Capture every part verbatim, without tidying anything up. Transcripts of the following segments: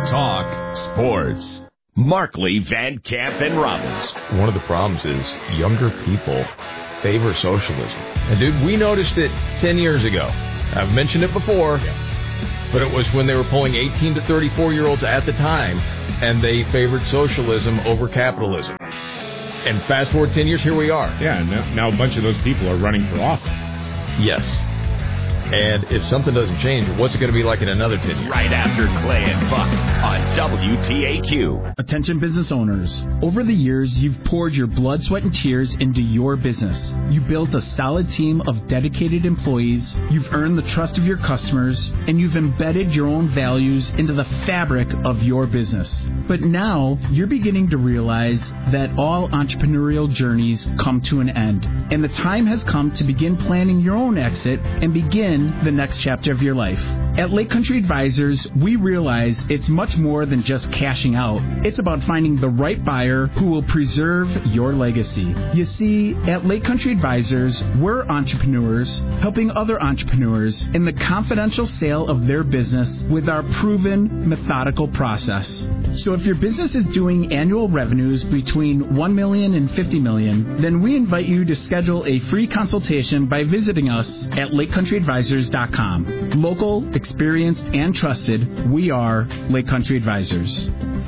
Talk Sports. Markley, Van Camp, and Robbins. One of the problems is younger people favor socialism. And, dude, we noticed it ten years ago. I've mentioned it before, yeah. but it was when they were polling eighteen to thirty-four-year-olds at the time, and they favored socialism over capitalism. And fast forward ten years, here we are. Yeah, and now, now a bunch of those people are running for office. Yes. And if something doesn't change, what's it going to be like in another ten years? Right after Clay and Buck on W T A Q. Attention business owners. Over the years, you've poured your blood, sweat, and tears into your business. You built a solid team of dedicated employees, you've earned the trust of your customers, and you've embedded your own values into the fabric of your business. But now, you're beginning to realize that all entrepreneurial journeys come to an end, and the time has come to begin planning your own exit and begin the next chapter of your life. At Lake Country Advisors, we realize it's much more than just cashing out. It's about finding the right buyer who will preserve your legacy. You see, at Lake Country Advisors, we're entrepreneurs helping other entrepreneurs in the confidential sale of their business with our proven, methodical process. So if your business is doing annual revenues between one million dollars and fifty million dollars, then we invite you to schedule a free consultation by visiting us at lake country advisors dot com. Local, experienced, and trusted, we are Lake Country Advisors.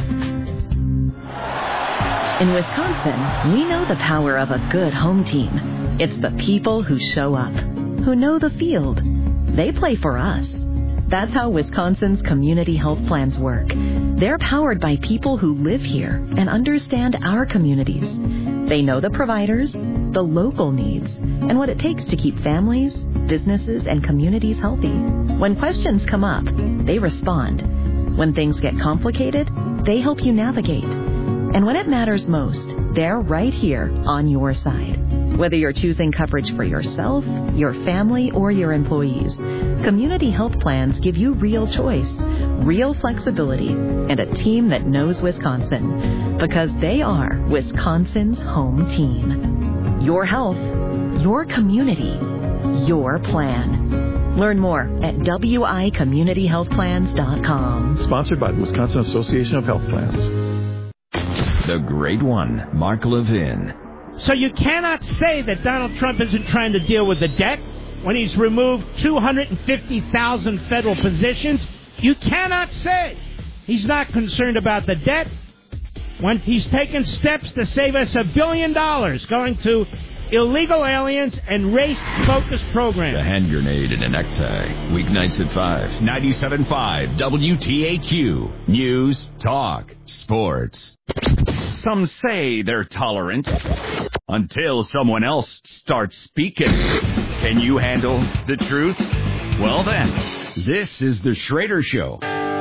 In Wisconsin, we know the power of a good home team. It's the people who show up, who know the field. They play for us. That's how Wisconsin's community health plans work. They're powered by people who live here and understand our communities. They know the providers, the local needs, and what it takes to keep families, businesses, and communities healthy. When questions come up, they respond. When things get complicated, they help you navigate. And when it matters most, they're right here on your side. Whether you're choosing coverage for yourself, your family, or your employees, community health plans give you real choice, real flexibility, and a team that knows Wisconsin, because they are Wisconsin's home team. Your health, your community, your plan. Learn more at w i community health plans dot com. Sponsored by the Wisconsin Association of Health Plans. The Great One, Mark Levin. So you cannot say that Donald Trump isn't trying to deal with the debt when he's removed two hundred fifty thousand federal positions. You cannot say he's not concerned about the debt when he's taken steps to save us a billion dollars going to illegal aliens and race-focused programs. The hand grenade in a necktie. Weeknights at five. ninety-seven point five W T A Q. News, talk, sports. Some say they're tolerant until someone else starts speaking. Can you handle the truth? Well then, this is the Schrader Show.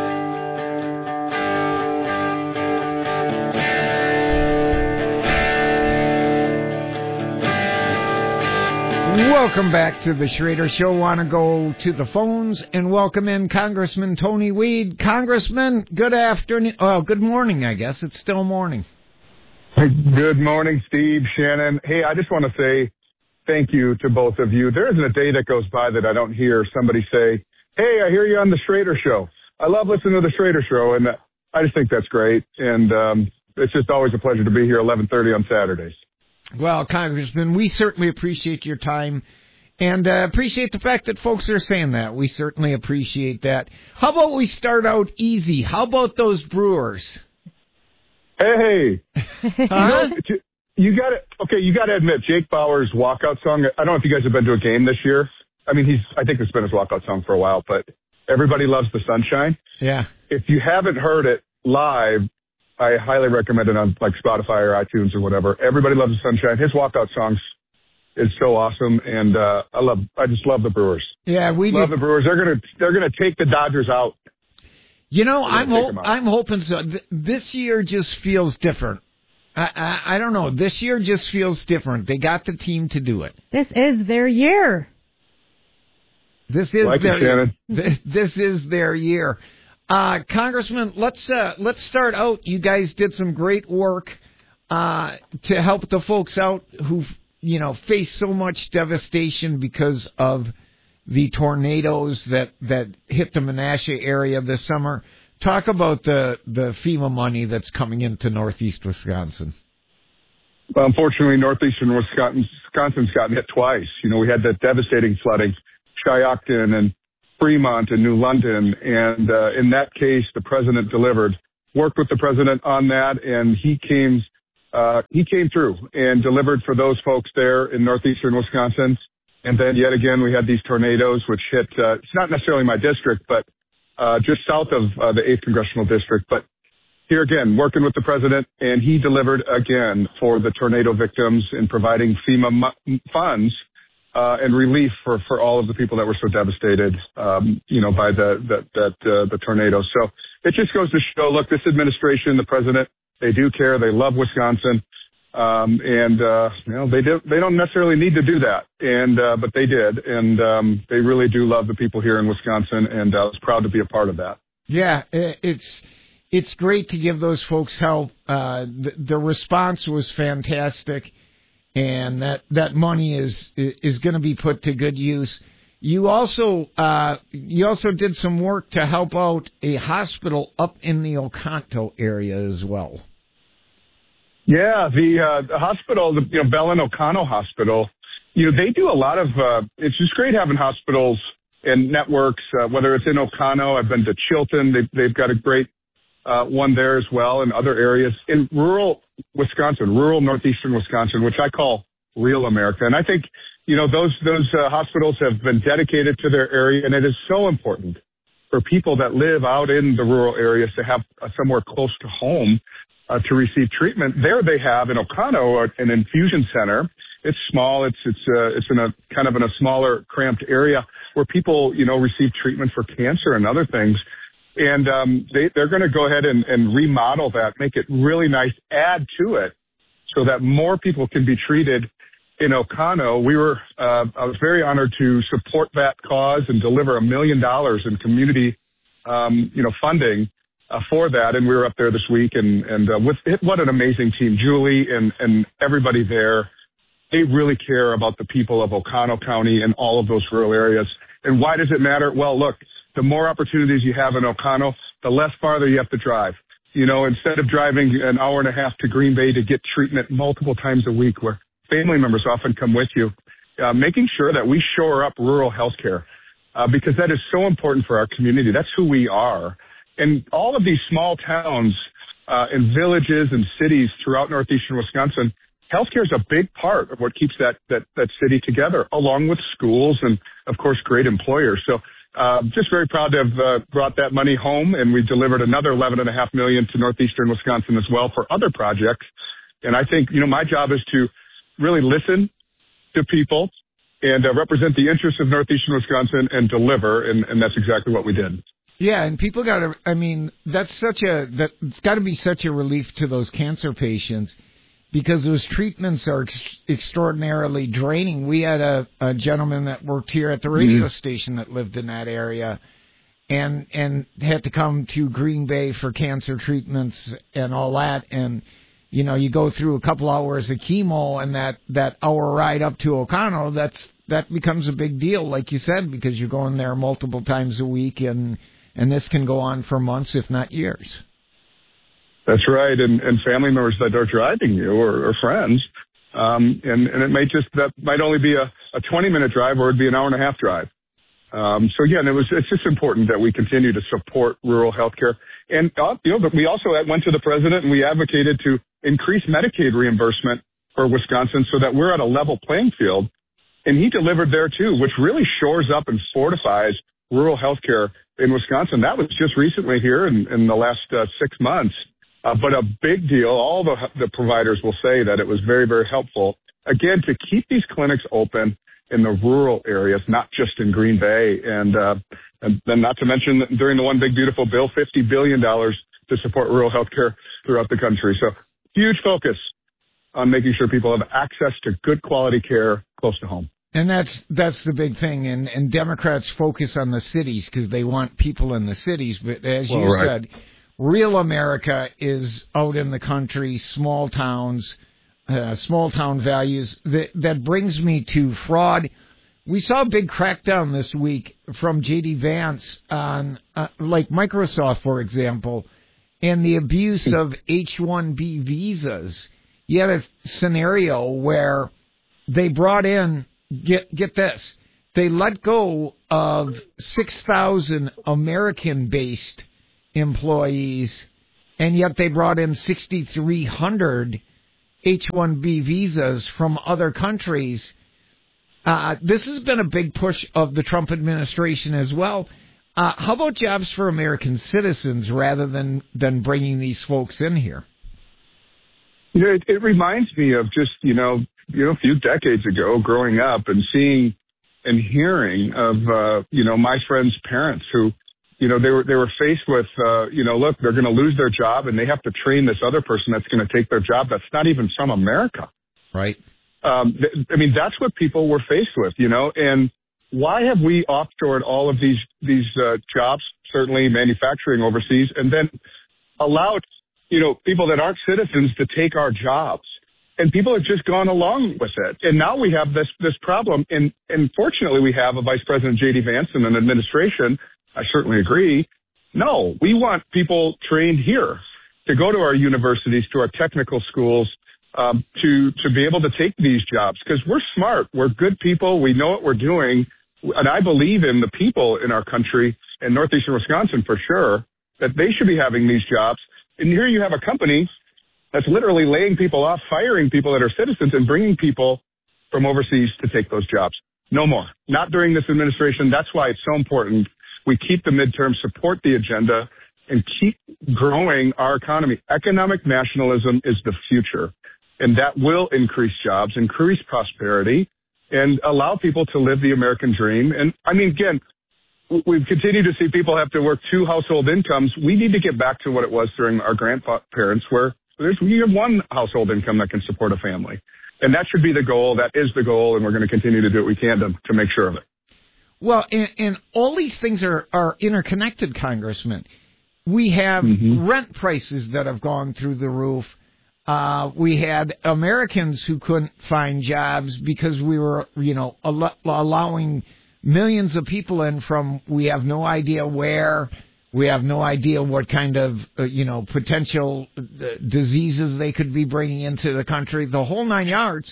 Welcome back to the Schrader Show. Want to go to the phones and welcome in Congressman Tony Weed. Congressman, good afternoon. Oh, good morning, I guess. It's still morning. Good morning, Steve, Shannon. Hey, I just want to say thank you to both of you. There isn't a day that goes by that I don't hear somebody say, hey, I hear you on the Schrader Show. I love listening to the Schrader Show, and I just think that's great. And um, it's just always a pleasure to be here eleven thirty on Saturdays. Well, Congressman, we certainly appreciate your time and uh, appreciate the fact that folks are saying that. We certainly appreciate that. How about we start out easy? How about those Brewers? Hey, huh? you, know, you got to okay. You got to admit, Jake Bauer's walkout song. I don't know if you guys have been to a game this year. I mean, he's. I think it's been his walkout song for a while. But everybody loves the sunshine. Yeah. If you haven't heard it live, I highly recommend it on like Spotify or iTunes or whatever. Everybody loves the sunshine. His walkout songs is so awesome, and uh, I love. I just love the Brewers. Yeah, we love do. the Brewers. They're gonna. They're gonna take the Dodgers out. You know, I'm ho- I'm hoping so. Th- this year just feels different. I, I I don't know. This year just feels different. They got the team to do it. This is their year. This is like their it, Shannon. This, this is their year. Uh, Congressman, let's uh, let's start out. You guys did some great work uh, to help the folks out who you know face so much devastation because of the tornadoes that, that hit the Menasha area this summer. Talk about the, the FEMA money that's coming into Northeast Wisconsin. Well, unfortunately, northeastern Wisconsin, Wisconsin's gotten hit twice. You know, we had that devastating flooding, Shiocton and Fremont and New London, and uh, in that case, the president delivered. Worked with the president on that, and he came, uh, he came through and delivered for those folks there in northeastern Wisconsin. And then yet again, we had these tornadoes, which hit. Uh, it's not necessarily my district, but uh, just south of uh, the eighth congressional district, but. Here again, working with the president, and he delivered again for the tornado victims in providing FEMA mo- funds uh, and relief for, for all of the people that were so devastated, um, you know, by the that, that uh, the tornado. So it just goes to show, look, this administration, the president, they do care, they love Wisconsin, um, and uh, you know they do they don't necessarily need to do that, and uh, but they did, and um, they really do love the people here in Wisconsin, and I was proud to be a part of that. Yeah, it's. It's great to give those folks help. Uh, the, the response was fantastic, and that, that money is is going to be put to good use. You also uh, you also did some work to help out a hospital up in the Oconto area as well. Yeah, the, uh, the hospital, the you know, Bell and Oconto Hospital, you know, they do a lot of. Uh, it's just great having hospitals and networks. Uh, whether it's in Oconto, I've been to Chilton. They've they've got a great. Uh, one there as well, and other areas in rural Wisconsin, rural northeastern Wisconsin, which I call real America. And I think, you know, those those uh, hospitals have been dedicated to their area, and it is so important for people that live out in the rural areas to have uh, somewhere close to home uh, to receive treatment. There they have in Oconto an infusion center. It's small. It's it's uh, it's in a kind of in a smaller, cramped area where people, you know, receive treatment for cancer and other things. And um, they, they're going to go ahead and, and remodel that, make it really nice, add to it so that more people can be treated in Oconto. We were, uh, I was very honored to support that cause and deliver a million dollars in community, um, you know, funding uh, for that. And we were up there this week, and, and uh, with what an amazing team, Julie and, and everybody there. They really care about the people of Oconto County and all of those rural areas. And why does it matter? Well, look. The more opportunities you have in Oconto, the less farther you have to drive. You know, instead of driving an hour and a half to Green Bay to get treatment multiple times a week, where family members often come with you, uh, making sure that we shore up rural health care, uh, because that is so important for our community. That's who we are. And all of these small towns uh, and villages and cities throughout northeastern Wisconsin, healthcare is a big part of what keeps that, that, that city together, along with schools and, of course, great employers. So, Uh, just very proud to have uh, brought that money home, and we delivered another eleven and a half million to northeastern Wisconsin as well for other projects. And I think, you know, my job is to really listen to people and uh, represent the interests of northeastern Wisconsin and deliver, and, and that's exactly what we did. Yeah, and people got to. I mean, that's such a that it's got to be such a relief to those cancer patients. Because those treatments are ex- extraordinarily draining. We had a, a gentleman that worked here at the radio mm-hmm. station that lived in that area and and had to come to Green Bay for cancer treatments and all that. And, you know, you go through a couple hours of chemo, and that, that hour ride up to Oconto, that's that becomes a big deal, like you said, because you're going there multiple times a week, and, and this can go on for months, if not years. That's right, and, and family members that are driving you, or, or friends, um, and, and it may just that might only be a, a twenty minute drive, or it'd be an hour and a half drive. Um, so again, it was it's just important that we continue to support rural healthcare, and uh, you know, but we also went to the president and we advocated to increase Medicaid reimbursement for Wisconsin so that we're at a level playing field, and he delivered there too, which really shores up and fortifies rural healthcare in Wisconsin. That was just recently here in, in the last uh, six months. Uh, but a big deal. All the, the providers will say that it was very, very helpful, again, to keep these clinics open in the rural areas, not just in Green Bay. And, uh, and then not to mention that during the One Big Beautiful Bill, fifty billion dollars to support rural health care throughout the country. So huge focus on making sure people have access to good quality care close to home. And that's that's the big thing. And, and Democrats focus on the cities because they want people in the cities. But as well, you right. said, real America is out in the country, small towns, uh, small town values. That, that brings me to fraud. We saw a big crackdown this week from J D Vance on, uh, like Microsoft, for example, and the abuse of H one B visas. You had a scenario where they brought in, get get this, they let go of six thousand American-based employees, and yet they brought in six thousand three hundred H one B visas from other countries. Uh, this has been a big push of the Trump administration as well. Uh, how about jobs for American citizens rather than, than bringing these folks in here? You know, it, it reminds me of just, you know, you know, a few decades ago growing up and seeing and hearing of, uh, you know, my friends' parents who, you know, they were, they were faced with, uh, you know, look, they're going to lose their job and they have to train this other person that's going to take their job that's not even from America. Right. Um, th- I mean, that's what people were faced with, you know, and why have we offshored all of these, these, uh, jobs, certainly manufacturing overseas, and then allowed, you know, people that aren't citizens to take our jobs? And people have just gone along with it. And now we have this, this problem. And, and fortunately, we have a Vice President J D Vance and an administration. I certainly agree. No, we want people trained here to go to our universities, to our technical schools, um, to, to be able to take these jobs, because we're smart. We're good people. We know what we're doing. And I believe in the people in our country, in northeastern Wisconsin for sure, that they should be having these jobs. And here you have a company that's literally laying people off, firing people that are citizens, and bringing people from overseas to take those jobs. No more. Not during this administration. That's why it's so important we keep the midterm, support the agenda, and keep growing our economy. Economic nationalism is the future, and that will increase jobs, increase prosperity, and allow people to live the American dream. And, I mean, again, we've continued to see people have to work two household incomes. We need to get back to what it was during our grandparents, where there's, you have one household income that can support a family. And that should be the goal. That is the goal, and we're going to continue to do what we can to, to make sure of it. Well, and, and all these things are, are interconnected, Congressman. We have mm-hmm. rent prices that have gone through the roof. Uh, we had Americans who couldn't find jobs because we were, you know, al- allowing millions of people in from we have no idea where. We have no idea what kind of, uh, you know, potential uh, diseases they could be bringing into the country, the whole nine yards.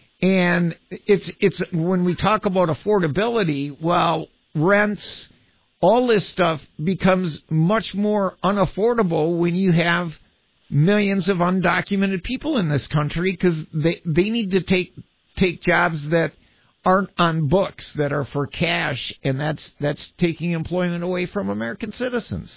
And it's it's when we talk about affordability, well, rents, all this stuff becomes much more unaffordable when you have millions of undocumented people in this country, because they, they need to take take jobs that aren't on books, that are for cash, and that's that's taking employment away from American citizens.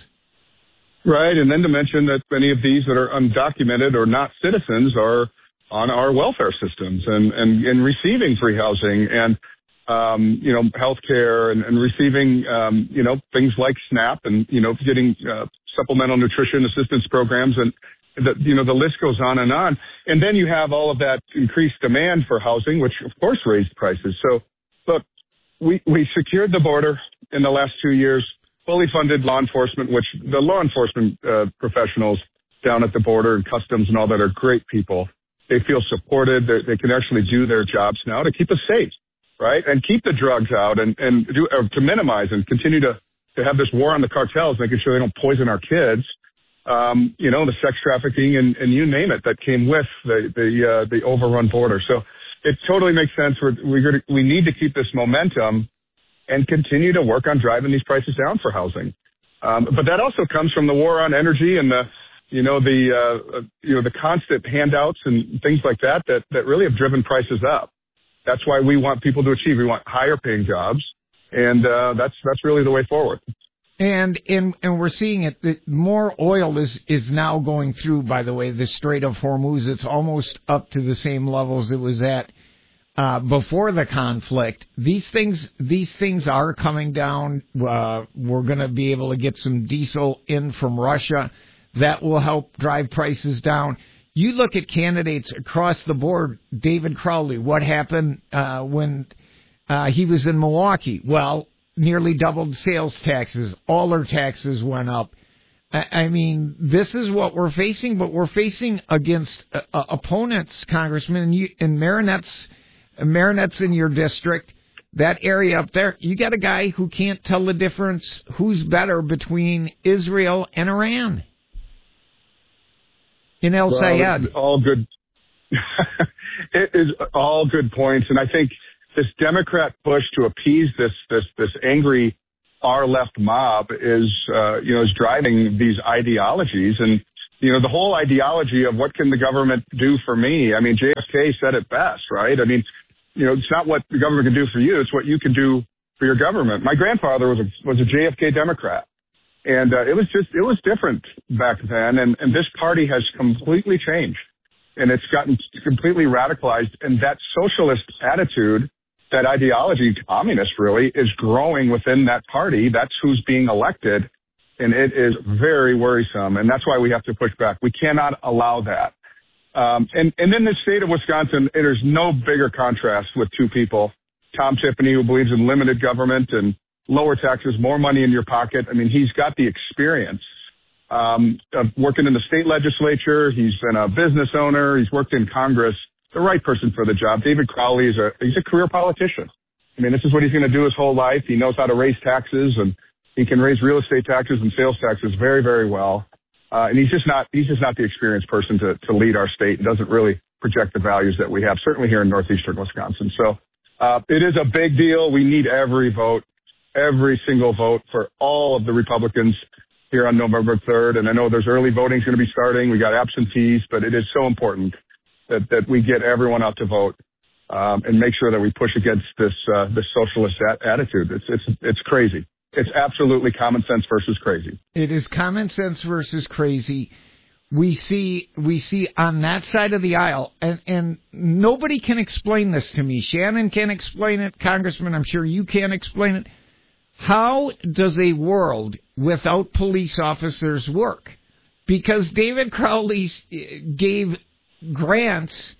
Right, and then to mention that many of these that are undocumented or not citizens are on our welfare systems and, and, and receiving free housing and, um, you know, health care and, and receiving, um, you know, things like SNAP and, you know, getting uh, supplemental nutrition assistance programs, and the, you know, the list goes on and on. And then you have all of that increased demand for housing, which of course raised prices. So look, we, we secured the border in the last two years, fully funded law enforcement, which the law enforcement uh, professionals down at the border and customs and all that are great people. They feel supported. They, they can actually do their jobs now to keep us safe, right? And keep the drugs out and, and do, uh, to minimize and continue to, to have this war on the cartels, making sure they don't poison our kids. Um, you know, the sex trafficking and, and you name it that came with the, the, uh, the overrun border. So it totally makes sense. We're, we're gonna, we need to keep this momentum and continue to work on driving these prices down for housing. Um, but that also comes from the war on energy and the, you know, the, uh, you know, the constant handouts and things like that, that, that really have driven prices up. That's why we want people to achieve. We want higher paying jobs. And, uh, that's, that's really the way forward. And, and, and we're seeing it, that more oil is, is now going through, by the way, the Strait of Hormuz. It's almost up to the same levels it was at, uh, before the conflict. These things, these things are coming down. Uh, we're going to be able to get some diesel in from Russia. That will help drive prices down. You look at candidates across the board. David Crowley, what happened uh, when uh, he was in Milwaukee? Well, nearly doubled sales taxes. All their taxes went up. I, I mean, this is what we're facing, but we're facing against uh, uh, opponents, Congressman, and, you, and Marinette's, Marinette's in your district. that area up there, you got a guy who can't tell the difference who's better between Israel and Iran. In El well, Sayed. All good. It is all good points. And I think this Democrat push to appease this, this, this angry far left mob is, uh, you know, is driving these ideologies. And, you know, the whole ideology of what can the government do for me? I mean, J F K said it best, right? I mean, you know, it's not what the government can do for you. It's what you can do for your government. My grandfather was a, was a J F K Democrat. And uh, it was just, it was different back then. And, and this party has completely changed. And it's gotten completely radicalized. And that socialist attitude, that ideology, communist really, is growing within that party. That's who's being elected. And it is very worrisome. And that's why we have to push back. We cannot allow that. Um, and, and in the state of Wisconsin, there's no bigger contrast with two people. Tom Tiffany, who believes in limited government and lower taxes, more money in your pocket. I mean, he's got the experience um, of working in the state legislature. He's been a business owner. He's worked in Congress. The right person for the job. David Crowley is a he's a career politician. I mean, this is what he's going to do his whole life. He knows how to raise taxes, and he can raise real estate taxes and sales taxes very, very well. Uh, and he's just not he's just not the experienced person to to lead our state. He doesn't really project the values that we have, certainly here in northeastern Wisconsin. So uh, it is a big deal. We need every vote. Every single vote for all of the Republicans here on November third. And I know there's early voting going to be starting. We got absentees, but it is so important that, that we get everyone out to vote um, and make sure that we push against this uh, this socialist a- attitude. It's it's it's crazy. It's absolutely common sense versus crazy. It is common sense versus crazy. We see we see on that side of the aisle, and, and nobody can explain this to me. Shannon can't explain it. Congressman, I'm sure you can't explain it. How does a world without police officers work? Because David Crowley gave grants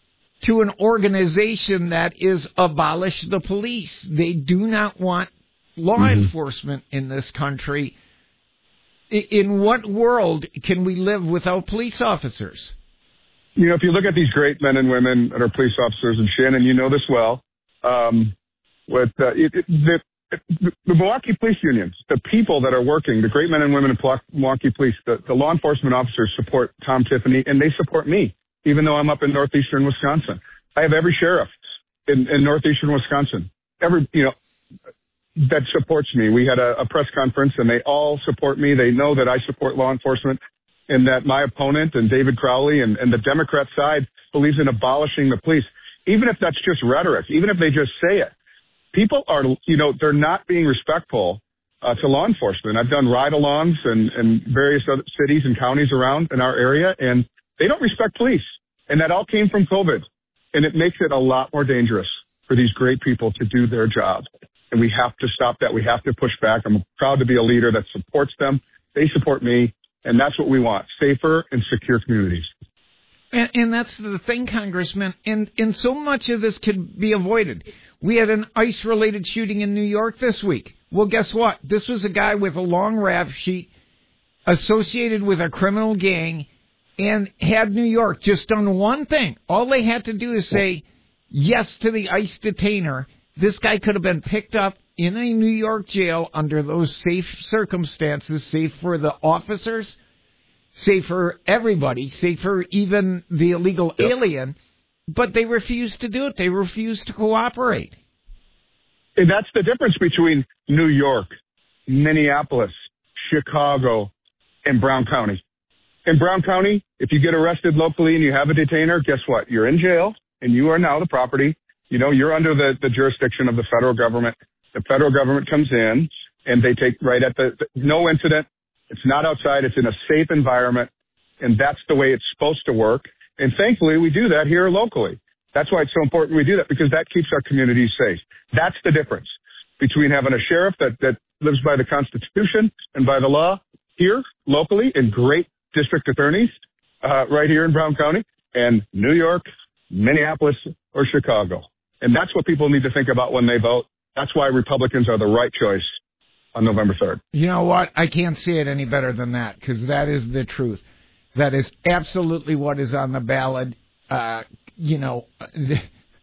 to an organization that is abolish the police. They do not want law mm-hmm. enforcement in this country. In what world can we live without police officers? You know, if you look at these great men and women that are police officers, and Shannon, you know this well, um, with uh, it, it, the, the Milwaukee Police Unions, the people that are working, the great men and women in Milwaukee Police, the, the law enforcement officers support Tom Tiffany, and they support me, even though I'm up in northeastern Wisconsin. I have every sheriff in, in northeastern Wisconsin, every, you know, that supports me. We had a, a press conference, and they all support me. They know that I support law enforcement, and that my opponent and David Crowley and, and the Democrat side believes in abolishing the police, even if that's just rhetoric, even if they just say it. People are, you know, they're not being respectful uh, to law enforcement. I've done ride-alongs in, in various other cities and counties around in our area, and they don't respect police. And that all came from COVID. And it makes it a lot more dangerous for these great people to do their job. And we have to stop that. We have to push back. I'm proud to be a leader that supports them. They support me. And that's what we want, safer and secure communities. And, and that's the thing, Congressman. And, and so much of this could be avoided. We had an ICE-related shooting in New York this week. Well, guess what? This was a guy with a long rap sheet associated with a criminal gang, and had New York just done one thing, all they had to do is say yes to the ICE detainer, this guy could have been picked up in a New York jail under those safe circumstances, safe for the officers, safe for everybody, safe for even the illegal yep. alien, but they refused to do it. They refused to cooperate. And that's the difference between New York, Minneapolis, Chicago, and Brown County. In Brown County, if you get arrested locally and you have a detainer, guess what? You're in jail, and you are now the property. You know, you're under the, the jurisdiction of the federal government. The federal government comes in, and they take right at the, the no incident. It's not outside. It's in a safe environment, and that's the way it's supposed to work. And thankfully, we do that here locally. That's why it's so important we do that, because that keeps our communities safe. That's the difference between having a sheriff that, that lives by the Constitution and by the law here locally, and great district attorneys uh, right here in Brown County, and New York, Minneapolis, or Chicago. And that's what people need to think about when they vote. That's why Republicans are the right choice on November third. You know what? I can't say it any better than that, because that is the truth. That is absolutely what is on the ballot. Uh, you know,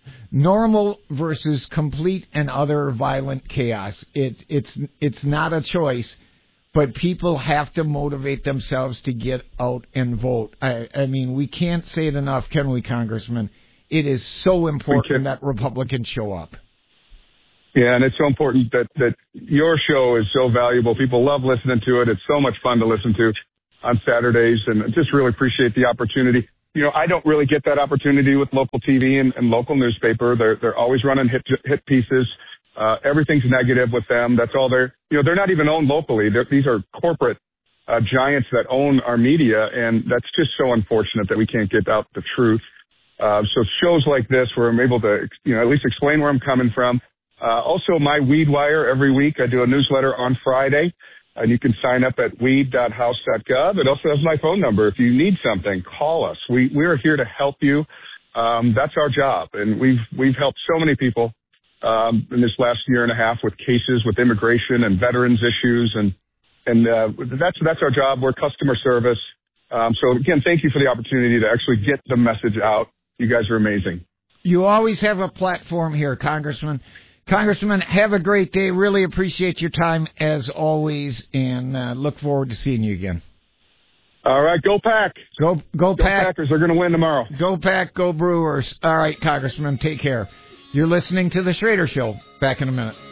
Normal versus complete and utter violent chaos. It, it's it's not a choice, but people have to motivate themselves to get out and vote. I, I mean, we can't say it enough, can we, Congressman? It is so important that Republicans show up. Yeah, and it's so important that, that your show is so valuable. People love listening to it. It's so much fun to listen to on Saturdays, and I just really appreciate the opportunity. You know, I don't really get that opportunity with local T V and, and local newspaper. They're they're always running hit hit pieces. Uh, everything's negative with them. That's all they're, you know, they're not even owned locally. They're, these are corporate uh, giants that own our media, and that's just so unfortunate that we can't get out the truth. Uh, so shows like this where I'm able to, you know, at least explain where I'm coming from. Uh, also, my Weed Wire every week. I do a newsletter on Friday, and you can sign up at weed dot house dot gov. It also has my phone number. If you need something, call us. We we're here to help you. Um, that's our job, and we've we've helped so many people um, in this last year and a half with cases with immigration and veterans issues, and and uh, that's that's our job. We're customer service. Um, so again, thank you for the opportunity to actually get the message out. You guys are amazing. You always have a platform here, Congressman. Congressman, have a great day. Really appreciate your time as always, and uh, look forward to seeing you again. All right, go Pack. Go, go, go Pack. Packers. They're going to win tomorrow. Go Pack, go Brewers. All right, Congressman, take care. You're listening to The Schrader Show. Back in a minute.